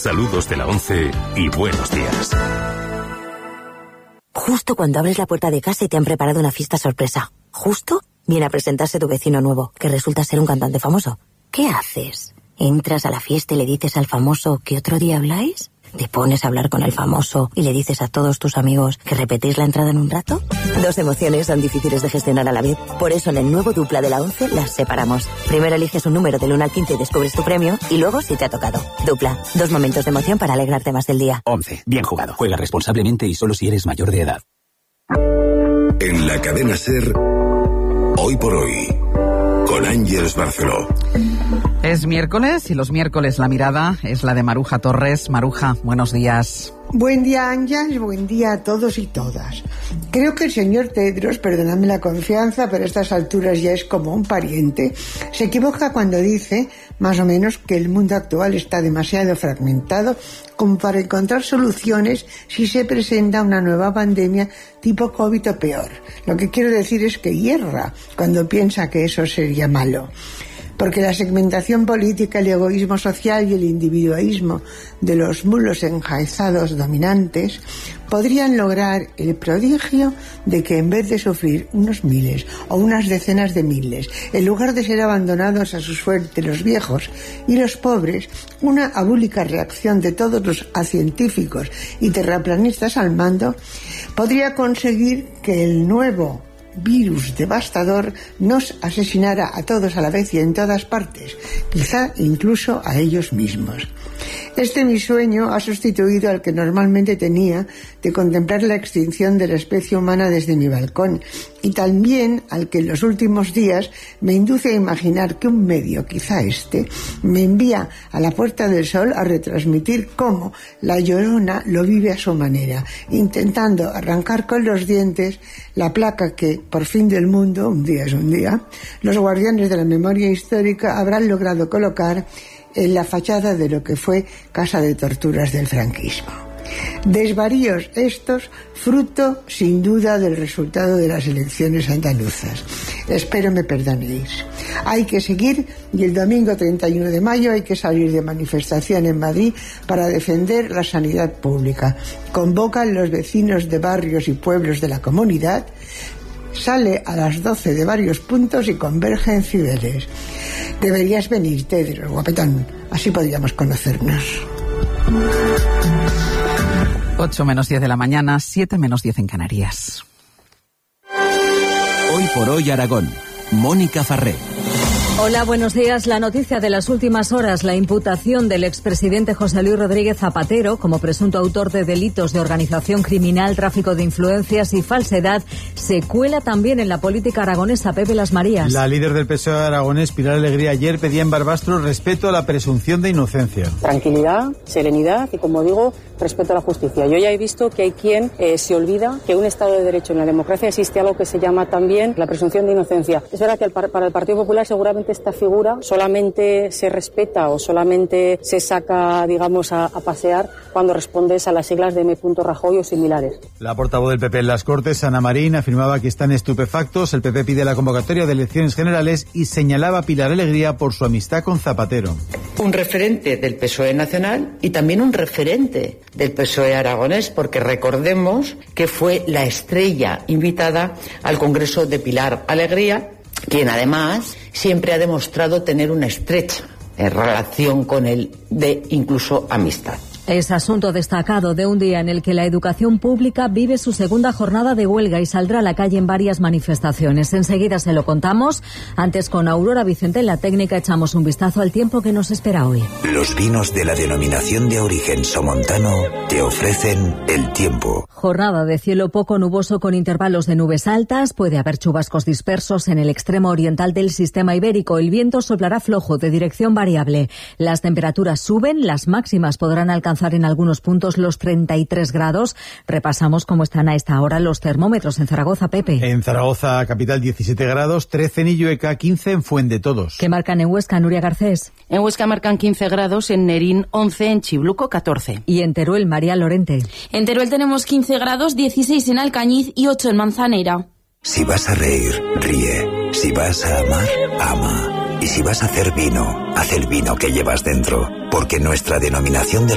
Saludos de la 11 y buenos días. Justo cuando abres la puerta de casa y te han preparado una fiesta sorpresa. Justo viene a presentarse tu vecino nuevo, que resulta ser un cantante famoso. ¿Qué haces? ¿Entras a la fiesta y le dices al famoso que otro día habláis? ¿Te pones a hablar con el famoso y le dices a todos tus amigos que repetís la entrada en un rato? Dos emociones son difíciles de gestionar a la vez. Por eso en el nuevo Dupla de la 11 las separamos. Primero eliges un número del 1 al 15 y descubres tu premio, y luego si te ha tocado. Dupla, 2 momentos de emoción para alegrarte más del día. 11. Bien jugado. Juega responsablemente y solo si eres mayor de edad. En la cadena SER, Hoy por Hoy, con Ángeles Barceló. Es miércoles y los miércoles la mirada es la de Maruja Torres. Maruja, buenos días. Buen día, Ángeles, buen día a todos y todas. Creo que el señor Tedros, perdóname la confianza, pero a estas alturas ya es como un pariente, se equivoca cuando dice, más o menos, que el mundo actual está demasiado fragmentado como para encontrar soluciones si se presenta una nueva pandemia tipo COVID o peor. Lo que quiero decir es que hierra cuando piensa que eso sería malo. Porque la segmentación política, el egoísmo social y el individualismo de los mulos enjaizados dominantes podrían lograr el prodigio de que en vez de sufrir unos miles o unas decenas de miles, en lugar de ser abandonados a su suerte los viejos y los pobres, una abúlica reacción de todos los científicos y terraplanistas al mando podría conseguir que el nuevo virus devastador nos asesinara a todos a la vez y en todas partes, quizá incluso a ellos mismos. Este mi sueño ha sustituido al que normalmente tenía de contemplar la extinción de la especie humana desde mi balcón, y también al que en los últimos días me induce a imaginar que un medio, quizá este, me envía a la Puerta del Sol a retransmitir cómo la Llorona lo vive a su manera, intentando arrancar con los dientes la placa que, por fin del mundo, un día es un día, los guardianes de la memoria histórica habrán logrado colocar en la fachada de lo que fue casa de torturas del franquismo. Desvaríos estos, fruto sin duda del resultado de las elecciones andaluzas. Espero me perdonéis. Hay que seguir, y el domingo 31 de mayo hay que salir de manifestación en Madrid para defender la sanidad pública. Convocan los vecinos de barrios y pueblos de la comunidad. Sale a las 12 de varios puntos y converge en Cibeles. Deberías venir, Tedros, guapetón. Así podríamos conocernos. 8 menos 10 de la mañana, 7 menos 10 en Canarias. Hoy por Hoy Aragón. Mónica Farré. Hola, buenos días. La noticia de las últimas horas, la imputación del expresidente José Luis Rodríguez Zapatero como presunto autor de delitos de organización criminal, tráfico de influencias y falsedad, se cuela también en la política aragonesa. Pepe Las Marías. La líder del PSOE aragonés, Pilar Alegría, ayer pedía en Barbastro respeto a la presunción de inocencia. Tranquilidad, serenidad y, como digo, respeto a la justicia. Yo ya he visto que hay quien se olvida que en un Estado de Derecho, en la democracia, existe algo que se llama también la presunción de inocencia. Es verdad que para el Partido Popular seguramente esta figura solamente se respeta o solamente se saca, digamos, a pasear cuando respondes a las siglas de M. Rajoy o similares. La portavoz del PP en las Cortes, Ana Marín, afirmaba que están estupefactos. El PP pide la convocatoria de elecciones generales y señalaba a Pilar Alegría por su amistad con Zapatero. Un referente del PSOE nacional y también un referente del PSOE aragonés, porque recordemos que fue la estrella invitada al Congreso de Pilar Alegría, quien además siempre ha demostrado tener una estrecha relación con él, de incluso amistad. Es asunto destacado de un día en el que la educación pública vive su segunda jornada de huelga y saldrá a la calle en varias manifestaciones. Enseguida se lo contamos. Antes, con Aurora Vicente en la técnica, echamos un vistazo al tiempo que nos espera hoy. Los vinos de la denominación de origen somontano te ofrecen el tiempo. Jornada de cielo poco nuboso con intervalos de nubes altas. Puede haber chubascos dispersos en el extremo oriental del sistema ibérico. El viento soplará flojo de dirección variable. Las temperaturas suben, las máximas podrán alcanzar en algunos puntos los 33 grados. Repasamos cómo están a esta hora los termómetros en Zaragoza, Pepe. En Zaragoza, capital, 17 grados, 13 en Illueca, 15 en Fuendetodos. ¿Qué marcan en Huesca, Nuria Garcés? En Huesca marcan 15 grados, en Nerín 11, en Chibluco 14. Y en Teruel, María Lorente. En Teruel tenemos 15 grados, 16 en Alcañiz y 8 en Manzanera. Si vas a reír, ríe. Si vas a amar, ama. Y si vas a hacer vino, haz el vino que llevas dentro. Porque nuestra denominación de